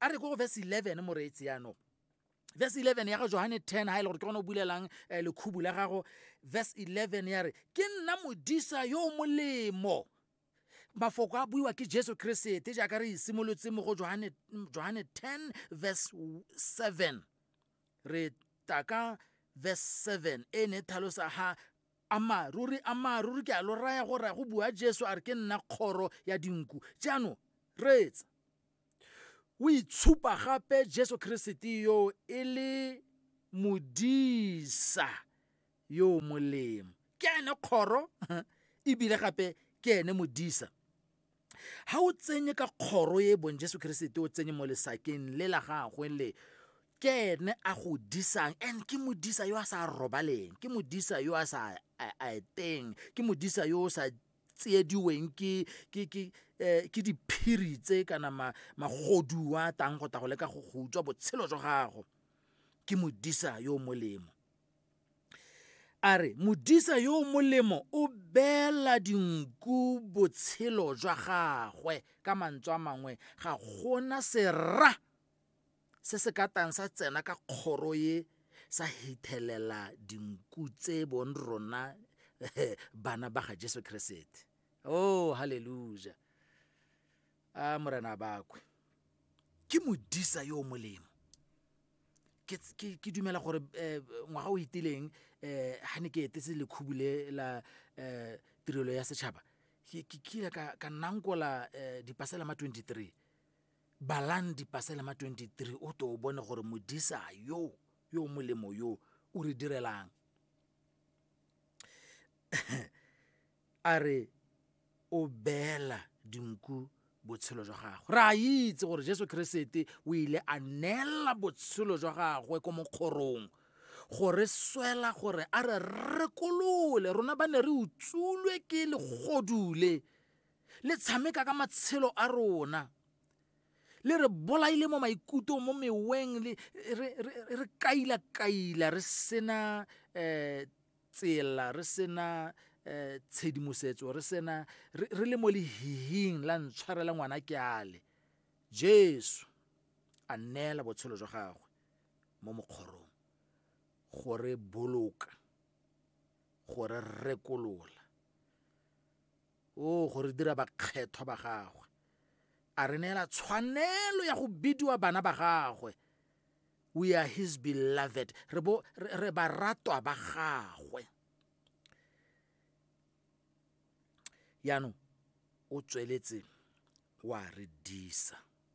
a re go verse 11 moreetsi yaanong verse 11 ya ga Johane 10 ha ile gore ke gona o bulelang lekhubu la gago verse 11 ya re ke nna modisa yo molemo mafoko a buiwa ke Jesu Kriste jaaka re simolotse mo go Johane 10 verse 7 re taka verse 7 ene thalosa ha amaruri ke a lo raya gore go bua Jesu a re ke nna kgoro ya dinku jaanong reetsa o itshupa gape Jesu Kriste yo e le modisa yo molemo ke ene kgoro ebile gape ke ene modisa ha o tsenye ka kgoro ye bon Jesu Kriste o tsenye mo lesakeng le la gagwe le ke ene a go disang and ke modisa yo a sa robaleng ke modisa yo a sa eteng ke modisa yo sa tsiediweng ke diphiri tse kana magodu a tang go ta go leka go utswa botshelo jwa gago ke modisa yo molemo a re modisa yo molemo o bela dinku botshelo jwa gagwe ka mantswe a mangwe ga gona serra se se ka tang sa tsena ka kgoro ye sa hithelela dinku tse bon rona bana ba ga Jesu Kriste oh hallelujah morena bakwe ke modisa yo molemo ke dumela gore ngwaga o itileng ha ne ke etetse lekhubule la tirelo ya setšhaba ke ka nankola dipasela ma 23 balang dipasela ma 23 o to bone gore modisa yo molemo yo o re direlang a re o bela dinku botshelo jwa gagwe ra itse gore Jesu Kriste o ile a nela botshelo jwa gagwe ko mokgorong gore swela gore a re rekolole rona ba ne re utsulwe ke legodule le tshameka ka matshelo a rona le re bolaile mo maikuto mo meweng re kaila re sena tsela re sena tshedimosetso re sena re le mo lehihing la ntshwarela ngwana ke ale Jesu a nela botshelo jwa gagwe mo mokgorong gore boloka gore rekolola gore dira bakgethwa ba gagwe a re neela tshwanelo ya go bidiwa bana ba gagwe we are his beloved re baratwa ba gagwe yaanong o tsweletse wa re disa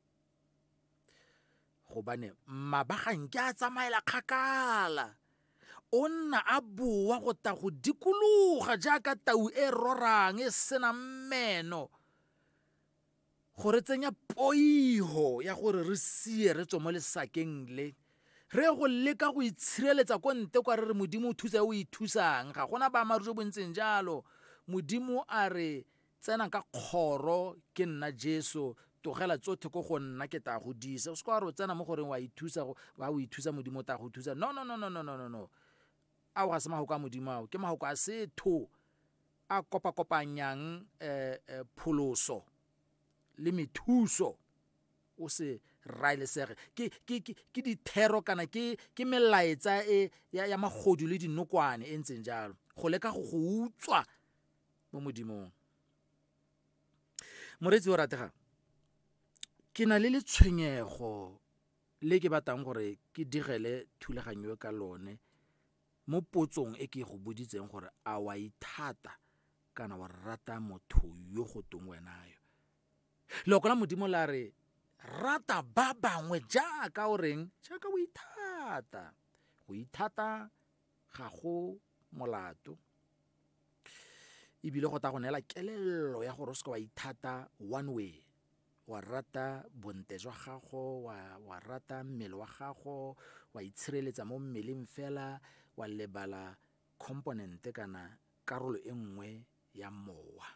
gobane mabagang ke a tsamaela kgakala o nna a boa go ta go dikologa jaaka tau e rorang e sena mmeno gore tsenya poiho ya gore re sie re tswa mo lesakeng le re go leka go itshireletsa ko nte kwa re modimo o thusa o ithusang ga gona ba maru jo bontseng jalo modimo a re tsena ka kgoro ke nna Jesu togela tsotlhe ko go nna ke ta go disa o se kwa re o tsena mo goreng wa o ithusa modimo ta go thusa no a o ga se mahoko a modimo ao ke mahoko a setho a kopanyang pholoso le methuso o se raelesege ke dithero kana ke melaetsa ya magodu le dinokwane e ntseng jalo go leka go utswa mo modimong moretsi o ratega ke na le letshwenyego le ke batang gore ke digele thulaganyo ka lone mo potsong e ke go boditseng gore a wa ithata kana wa rata motho yo go tong wenayo loko la modimo la re rata ba bangwe jaaka o reng jaaka o ithata go ithata ga go molato ebile go ta go neela kelello ya gore o seka wa ithata one way wa rata bonte jwa gago wa rata mmele wa gago wa itshireletsa mo mmeleng fela wa lebala component kana karolo e nngwe ya mowa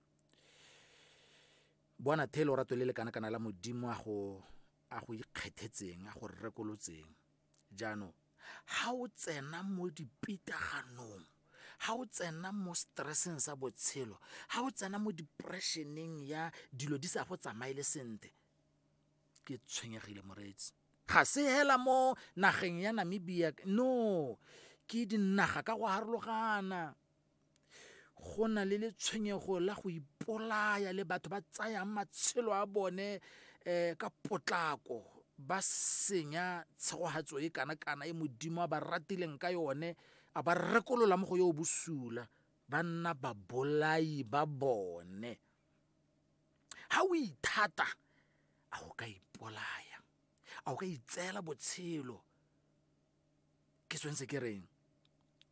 bona thelo rato le kana la modimo a go ikgethetseng a go rekolotseng jaanong ha o tsena mo dipitaganong ha o tsena mo stresseng sa botshelo ha o tsena mo depressioneng ya dilo di sa go tsamaile sente ke tshwenyegile moreetsi ga se hela mo nageng ya Namibia no ke dinaga ka go harologana go na le letshwenyego la go ipolaya le batho ba tsayang matshelo a bone ka potlako ba senya tshegogatso e kana-kana e modimo a ba ratileng ka yone a ba rekolola mo go yo bosula ba nna babolai ba bone ha o ithata a o ka ipolaya a o ka itseela botshelo ke swentse ke reng